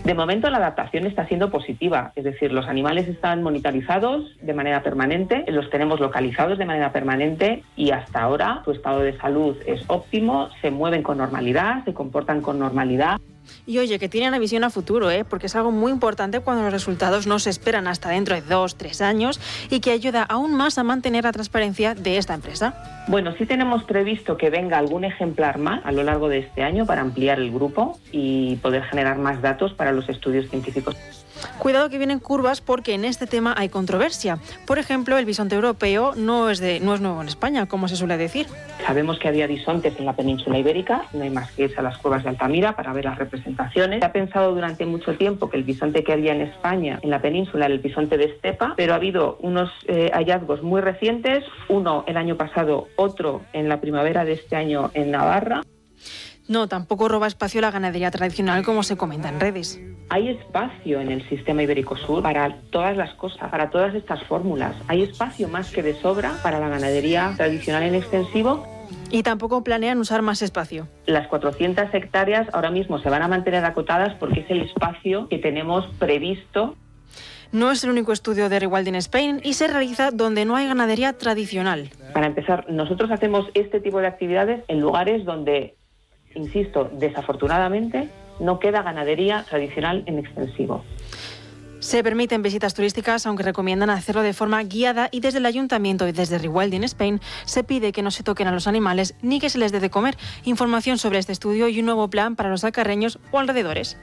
De momento la adaptación está siendo positiva, es decir, los animales están monitorizados de manera permanente, los tenemos localizados de manera permanente y hasta ahora su estado de salud es óptimo, se mueven con normalidad, se comportan con normalidad. Y oye, que tienen una visión a futuro, porque es algo muy importante cuando los resultados no se esperan hasta dentro de 2-3 años y que ayuda aún más a mantener la transparencia de esta empresa. Bueno, sí tenemos previsto que venga algún ejemplar más a lo largo de este año para ampliar el grupo y poder generar más datos para los estudios científicos. Cuidado que vienen curvas porque en este tema hay controversia. Por ejemplo, el bisonte europeo no es nuevo en España, como se suele decir. Sabemos que había bisontes en la península ibérica, no hay más que irse a las cuevas de Altamira para ver las representaciones. Se ha pensado durante mucho tiempo que el bisonte que había en España, en la península, era el bisonte de estepa, pero ha habido unos hallazgos muy recientes, uno el año pasado, otro en la primavera de este año en Navarra. No, tampoco roba espacio la ganadería tradicional como se comenta en redes. Hay espacio en el sistema Ibérico Sur para todas las cosas, para todas estas fórmulas. Hay espacio más que de sobra para la ganadería tradicional en extensivo. Y tampoco planean usar más espacio. Las 400 hectáreas ahora mismo se van a mantener acotadas porque es el espacio que tenemos previsto. No es el único estudio de Rewilding Spain y se realiza donde no hay ganadería tradicional. Para empezar, nosotros hacemos este tipo de actividades en lugares donde, insisto, desafortunadamente, no queda ganadería tradicional en extensivo. Se permiten visitas turísticas, aunque recomiendan hacerlo de forma guiada y desde el Ayuntamiento y desde Rewilding Spain se pide que no se toquen a los animales ni que se les dé de comer. Información sobre este estudio y un nuevo plan para los alcarreños o alrededores.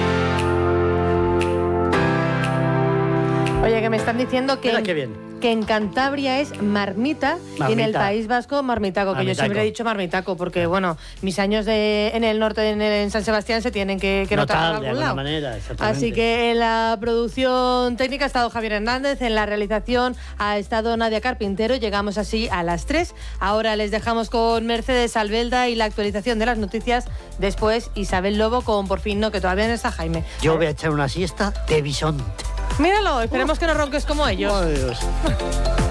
Oye, que me están diciendo que... Mira, qué bien. Que en Cantabria es marmita y en el País Vasco marmitaco, que yo siempre he dicho marmitaco porque, bueno, mis años en el norte, en San Sebastián, se tienen que notar de algún lado. Manera, así que en la producción técnica ha estado Javier Hernández, en la realización ha estado Nadia Carpintero. Llegamos así a las 3. Ahora les dejamos con Mercedes Albelda y la actualización de las noticias. Después Isabel Lobo con Por fin no, que todavía no está Jaime. Yo voy a echar una siesta de bisonte. Míralo, esperemos que no ronques como ellos. Oh, Dios.